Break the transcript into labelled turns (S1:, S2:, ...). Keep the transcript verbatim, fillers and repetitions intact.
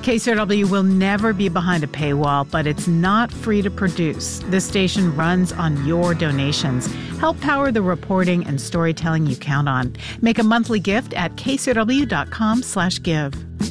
S1: K C R W will never be behind a paywall, but it's not free to produce. This station runs on your donations. Help power the reporting and storytelling you count on. Make a monthly gift at kcrw.com slash give.